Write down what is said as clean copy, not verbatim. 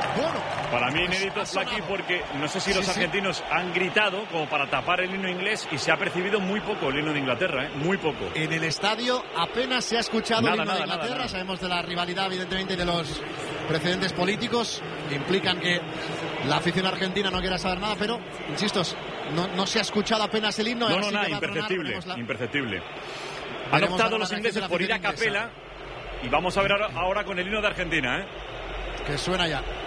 Bueno. Para mí inédito es aquí porque no sé si los argentinos han gritado como para tapar el himno inglés y se ha percibido muy poco el himno de Inglaterra, muy poco. En el estadio apenas se ha escuchado el himno de Inglaterra. Nada. Sabemos de la rivalidad, evidentemente, de los precedentes políticos. Implican que la afición argentina no quiera saber nada, pero, insisto, no se ha escuchado apenas el himno. No, nada, imperceptible. Han optado los ingleses por ir a capela y vamos a ver ahora con el himno de Argentina, que suena ya.